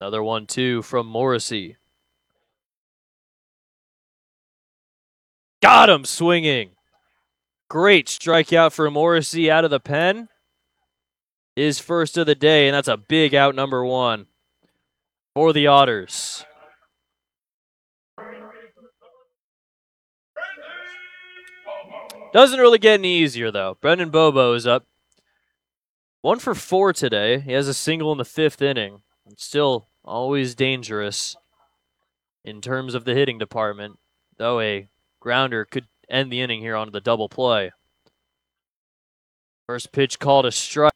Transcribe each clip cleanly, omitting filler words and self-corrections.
Another 1-2 from Morrissey. Got him swinging. Great strikeout for Morrissey out of the pen. His first of the day, and that's a big out number one for the Otters. Doesn't really get any easier, though. Brendan Bobo is up 1 for 4 today. He has a single in the 5th inning. Still always dangerous in terms of the hitting department, though a grounder could end the inning here on the double play. First pitch called a strike.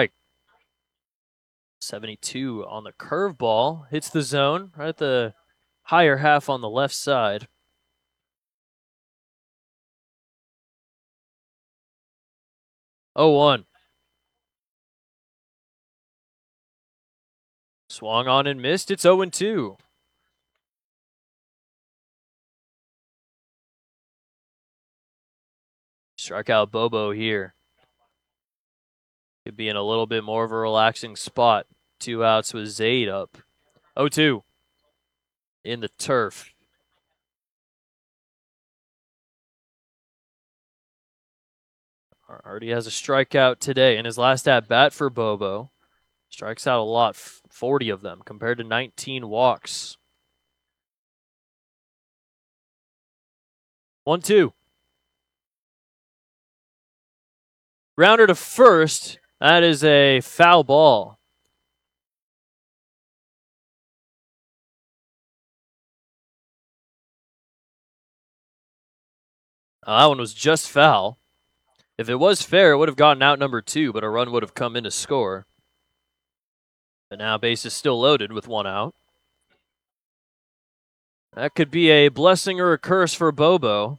72 on the curveball. Hits the zone right at the higher half on the left side. Oh, 1. Swung on and missed. It's 0-2. Struck out Bobo here. Could be in a little bit more of a relaxing spot. 2 outs with Zaid up. 0-2 in the turf. Already has a strikeout today in his last at-bat for Bobo. Strikes out a lot, 40 of them, compared to 19 walks. 1-2. Grounder to first. That is a foul ball. That one was just foul. If it was fair, it would have gotten out number 2, but a run would have come in to score. But now base is still loaded with 1 out. That could be a blessing or a curse for Bobo.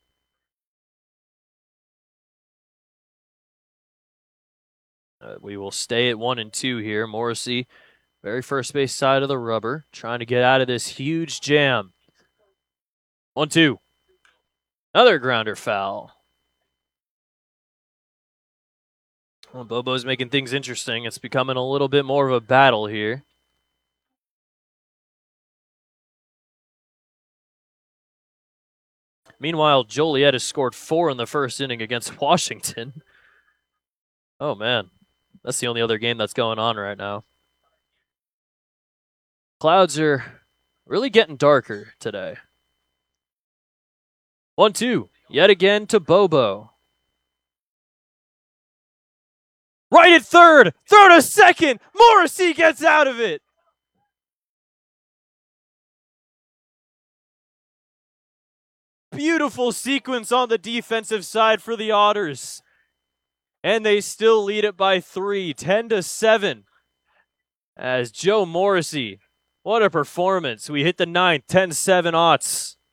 We will stay at 1-2 here. Morrissey, very first base side of the rubber, trying to get out of this huge jam. 1-2. Another grounder foul. Well, Bobo's making things interesting. It's becoming a little bit more of a battle here. Meanwhile, Joliet has scored 4 in the first inning against Washington. Oh, man. That's the only other game that's going on right now. Clouds are really getting darker today. 1-2. Yet again to Bobo. Right at third. Throw to second. Morrissey gets out of it. Beautiful sequence on the defensive side for the Otters. And they still lead it by 3, 10-7. As Joe Morrissey, what a performance. We hit the 9th, 10-7 Otts.